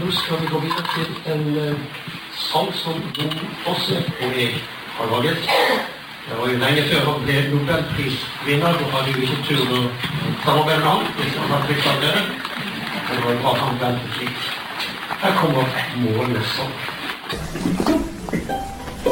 Nå skal vi gå videre til en sang som Jon Fosse og jeg har laget. Det var jo lenge før han ble Nobelprisvinner, og hadde jo ikke tur å samarbeide med han, hvis han hadde blitt av dere. Det var jo bra at han ventet litt. Her kommer Månesang.